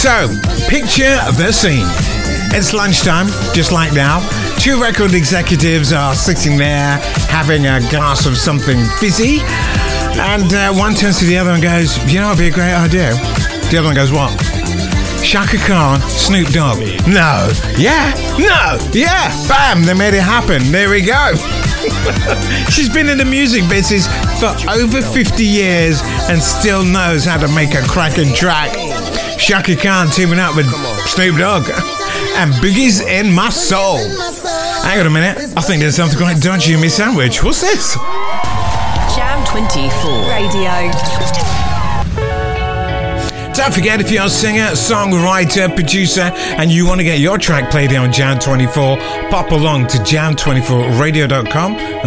So, picture the scene. It's lunchtime, just like now. Two record executives are sitting there having a glass of something fizzy. And one turns to the other and goes, you know, it'd be a great idea. The other one goes, what? Chaka Khan, Snoop Dogg. No. Yeah. No. Yeah. Bam. They made it happen. There we go. She's been in the music business for over 50 years and still knows how to make a cracking track. Chaka Khan teaming up with Snoop Dogg and Boogie's in My Soul. Hang on a minute. I think there's something like Don't You Me Sandwich. What's this? Jam 24 Radio. Don't forget, if you're a singer, songwriter, producer, and you want to get your track played on Jam 24, pop along to jam24radio.com.